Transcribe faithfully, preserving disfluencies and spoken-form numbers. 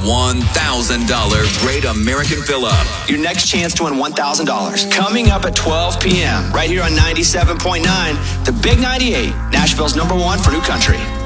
one thousand dollars Great American Fill-Up. Your next chance to win one thousand dollars. Coming up at twelve p.m. right here on ninety-seven point nine, the Big ninety-eight, Nashville's number one for new country.